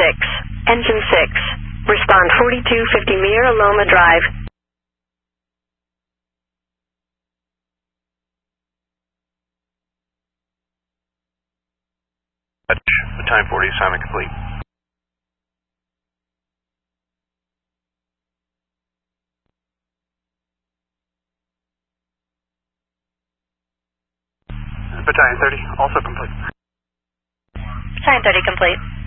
Engine 6. Respond 4250 Mir Loma Drive. Battalion 40, assignment complete. Battalion 30, also complete. Battalion 30 complete.